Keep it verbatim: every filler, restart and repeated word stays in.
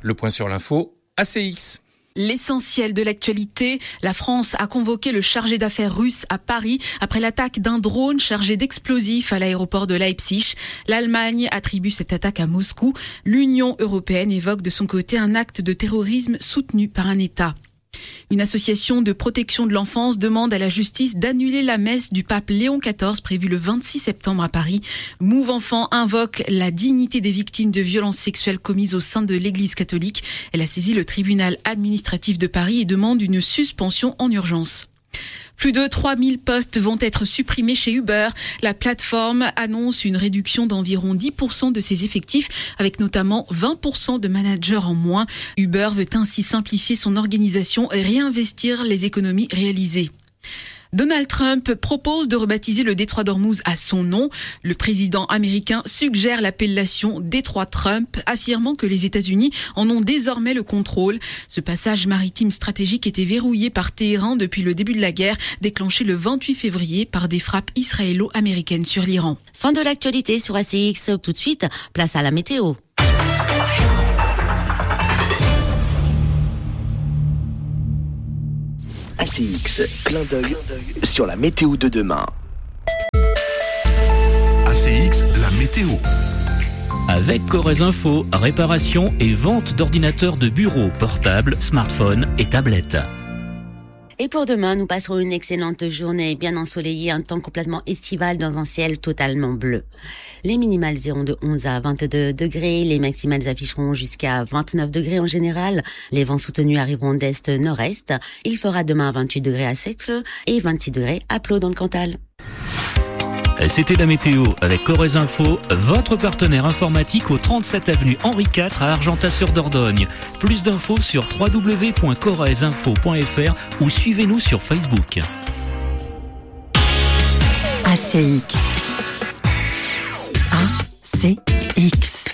Le point sur l'info, A C X. L'essentiel de l'actualité, la France a convoqué le chargé d'affaires russe à Paris après l'attaque d'un drone chargé d'explosifs à l'aéroport de Leipzig. L'Allemagne attribue cette attaque à Moscou. L'Union européenne évoque de son côté un acte de terrorisme soutenu par un État. Une association de protection de l'enfance demande à la justice d'annuler la messe du pape Léon quatorze prévue le vingt-six septembre à Paris. Move Enfant invoque la dignité des victimes de violences sexuelles commises au sein de l'Église catholique. Elle a saisi le tribunal administratif de Paris et demande une suspension en urgence. Plus de trois mille postes vont être supprimés chez Uber. La plateforme annonce une réduction d'environ dix pour cent de ses effectifs, avec notamment vingt pour cent de managers en moins. Uber veut ainsi simplifier son organisation et réinvestir les économies réalisées. Donald Trump propose de rebaptiser le détroit d'Ormuz à son nom. Le président américain suggère l'appellation détroit Trump, affirmant que les États-Unis en ont désormais le contrôle. Ce passage maritime stratégique était verrouillé par Téhéran depuis le début de la guerre, déclenché le vingt-huit février par des frappes israélo-américaines sur l'Iran. Fin de l'actualité sur A C X. Tout de suite, place à la météo. A C X, clin d'œil sur la météo de demain. A C X, la météo. Avec Corrèze Info, réparation et vente d'ordinateurs de bureau, portables, smartphones et tablettes. Et pour demain, nous passerons une excellente journée bien ensoleillée, un temps complètement estival dans un ciel totalement bleu. Les minimales iront de onze à vingt-deux degrés, les maximales afficheront jusqu'à vingt-neuf degrés en général. Les vents soutenus arriveront d'est-nord-est. Il fera demain vingt-huit degrés à Sexle et vingt-six degrés à Plo dans le Cantal. C'était la météo avec Corrèze Info, votre partenaire informatique au trente-sept avenue Henri quatre à Argentat-sur-Dordogne. Plus d'infos sur w w w point corrèze info point f r ou suivez-nous sur Facebook. A C X. A C X.